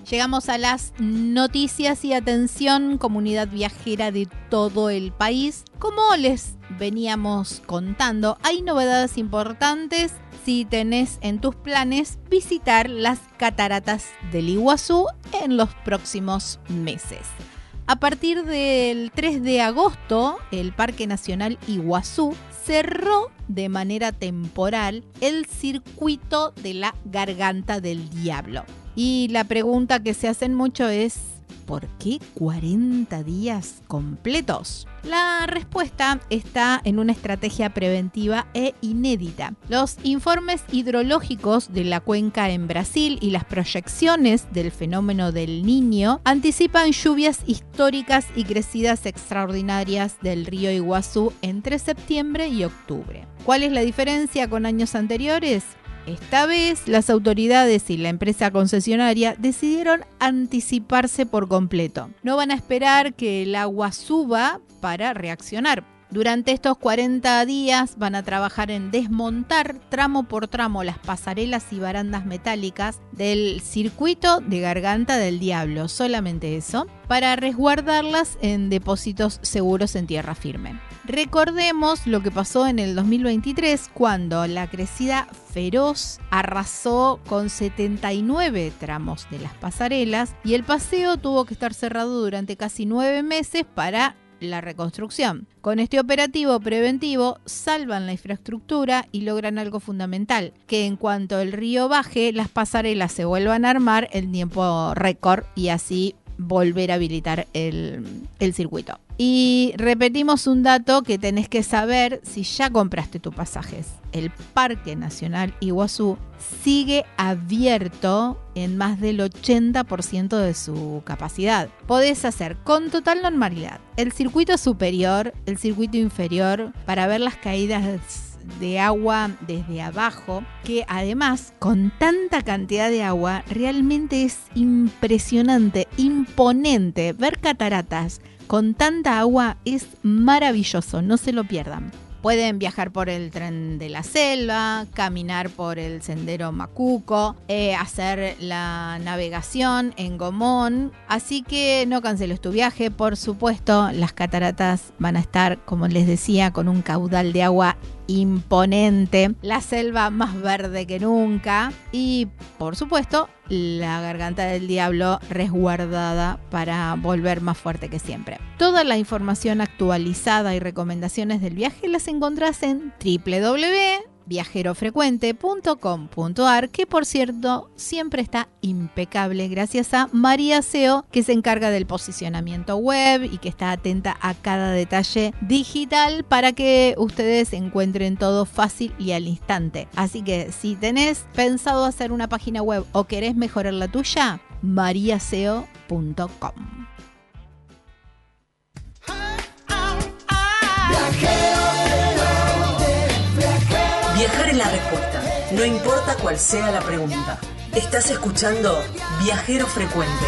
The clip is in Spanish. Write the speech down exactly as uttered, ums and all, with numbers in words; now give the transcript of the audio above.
Llegamos a las noticias y atención, comunidad viajera de todo el país. Como les veníamos contando, hay novedades importantes si tenés en tus planes visitar las cataratas del Iguazú en los próximos meses. A partir del tres de agosto, el Parque Nacional Iguazú cerró de manera temporal el circuito de la Garganta del Diablo. Y la pregunta que se hacen mucho es, ¿por qué cuarenta días completos? La respuesta está en una estrategia preventiva e inédita. Los informes hidrológicos de la cuenca en Brasil y las proyecciones del fenómeno del Niño anticipan lluvias históricas y crecidas extraordinarias del río Iguazú entre septiembre y octubre. ¿Cuál es la diferencia con años anteriores? Esta vez, las autoridades y la empresa concesionaria decidieron anticiparse por completo. No van a esperar que el agua suba para reaccionar. Durante estos cuarenta días van a trabajar en desmontar tramo por tramo las pasarelas y barandas metálicas del circuito de Garganta del Diablo, solamente eso, para resguardarlas en depósitos seguros en tierra firme. Recordemos lo que pasó en el dos mil veintitrés, cuando la crecida feroz arrasó con setenta y nueve tramos de las pasarelas y el paseo tuvo que estar cerrado durante casi nueve meses para la reconstrucción. Con este operativo preventivo salvan la infraestructura y logran algo fundamental, que en cuanto el río baje, las pasarelas se vuelvan a armar en tiempo récord y así volver a habilitar el, el circuito. Y repetimos un dato que tenés que saber si ya compraste tus pasajes. El Parque Nacional Iguazú sigue abierto en más del ochenta por ciento de su capacidad. Podés hacer con total normalidad el circuito superior, el circuito inferior, para ver las caídas de agua desde abajo, que además con tanta cantidad de agua realmente es impresionante, imponente. Ver cataratas con tanta agua es maravilloso, no se lo pierdan. Pueden viajar por el tren de la selva, caminar por el sendero Macuco, eh, hacer la navegación en Gomón. Así que no canceles tu viaje, por supuesto. Las cataratas van a estar, como les decía, con un caudal de agua imponente, la selva más verde que nunca y, por supuesto, la Garganta del Diablo resguardada para volver más fuerte que siempre. Toda la información actualizada y recomendaciones del viaje las encontrás en doble u doble u doble u punto viajero frecuente punto com punto a r, que por cierto siempre está impecable gracias a María S E O, que se encarga del posicionamiento web y que está atenta a cada detalle digital para que ustedes encuentren todo fácil y al instante. Así que si tenés pensado hacer una página web o querés mejorar la tuya, maría s e o punto com. Viajar es la respuesta, no importa cuál sea la pregunta. Estás escuchando Viajero Frecuente.